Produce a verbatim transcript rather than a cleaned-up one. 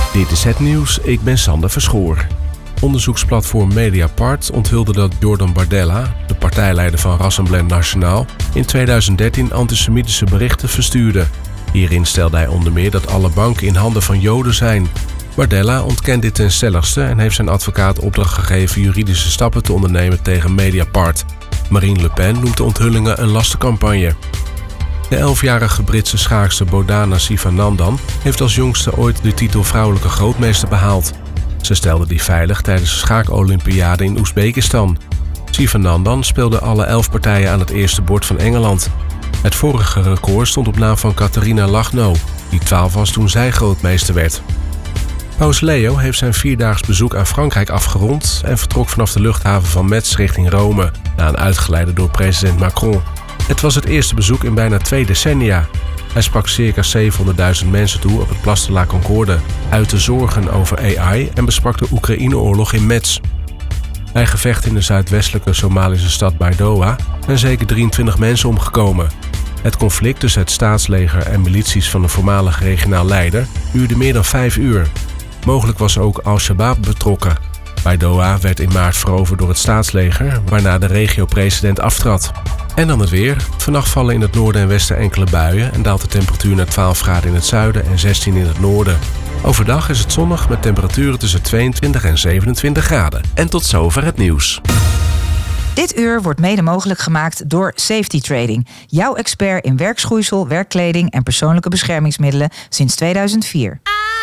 Dit is het nieuws, ik ben Sander Verschoor. Onderzoeksplatform Mediapart onthulde dat Jordan Bardella, de partijleider van Rassemblement Nationaal, in tweeduizend dertien antisemitische berichten verstuurde. Hierin stelde hij onder meer dat alle banken in handen van Joden zijn. Bardella ontkent dit ten stelligste en heeft zijn advocaat opdracht gegeven juridische stappen te ondernemen tegen Mediapart. Marine Le Pen noemt de onthullingen een lastencampagne. De elfjarige Britse schaakster Bordana Sivanandan heeft als jongste ooit de titel vrouwelijke grootmeester behaald. Ze stelde die veilig tijdens de schaakolympiade in Oezbekistan. Sivanandan speelde alle elf partijen aan het eerste bord van Engeland. Het vorige record stond op naam van Katarina Lagno, die twaalf was toen zij grootmeester werd. Paus Leo heeft zijn vierdaags bezoek aan Frankrijk afgerond en vertrok vanaf de luchthaven van Metz richting Rome, na een uitgeleide door president Macron. Het was het eerste bezoek in bijna twee decennia. Hij sprak circa zevenhonderdduizend mensen toe op het Place de la Concorde, uitte zorgen over A I en besprak de Oekraïne-oorlog in Metz. Bij gevechten in de zuidwestelijke Somalische stad Baidoa zijn zeker drieëntwintig mensen omgekomen. Het conflict tussen het staatsleger en milities van de voormalige regionaal leider duurde meer dan vijf uur. Mogelijk was ook Al-Shabaab betrokken. Baidoa werd in maart veroverd door het staatsleger, waarna de regio-president aftrad. En dan het weer. Vannacht vallen in het noorden en westen enkele buien en daalt de temperatuur naar twaalf graden in het zuiden en zestien in het noorden. Overdag is het zonnig met temperaturen tussen tweeëntwintig en zevenentwintig graden. En tot zover het nieuws. Dit uur wordt mede mogelijk gemaakt door Safety Trading. Jouw expert in werkschoeisel, werkkleding en persoonlijke beschermingsmiddelen sinds tweeduizend vier.